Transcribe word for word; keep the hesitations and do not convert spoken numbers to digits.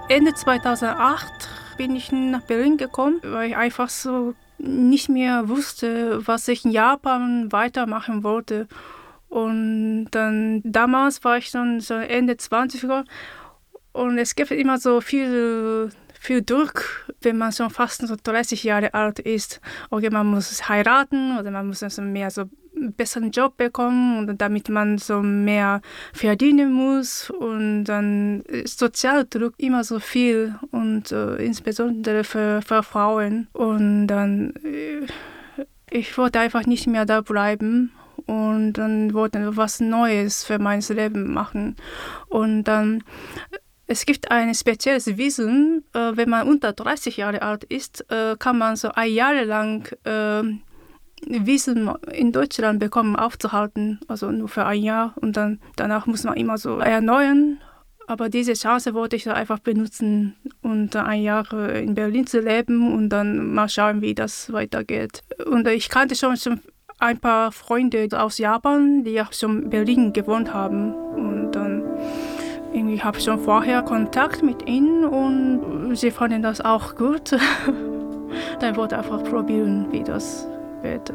Ende zweitausendacht bin ich nach Berlin gekommen, weil ich einfach so nicht mehr wusste, was ich in Japan weitermachen wollte. Und dann damals war ich dann so Ende zwanziger und es gibt immer so viel, viel Druck, wenn man schon fast so dreißig Jahre alt ist. Okay, man muss heiraten oder man muss also mehr so einen besseren Job bekommen und damit man so mehr verdienen muss und dann ist Sozialdruck immer so viel und äh, insbesondere für, für Frauen und dann äh, ich wollte einfach nicht mehr da bleiben und dann wollte ich was Neues für mein Leben machen und dann es gibt ein spezielles Visum, äh, wenn man unter dreißig Jahre alt ist, äh, kann man so ein Jahr lang äh, Visum in Deutschland bekommen, aufzuhalten, also nur für ein Jahr und dann danach muss man immer so erneuern. Aber diese Chance wollte ich so einfach benutzen und ein Jahr in Berlin zu leben und dann mal schauen, wie das weitergeht. Und ich kannte schon, schon ein paar Freunde aus Japan, die auch schon in Berlin gewohnt haben und dann irgendwie habe ich schon vorher Kontakt mit ihnen und sie fanden das auch gut. Dann wollte ich einfach probieren, wie das wird.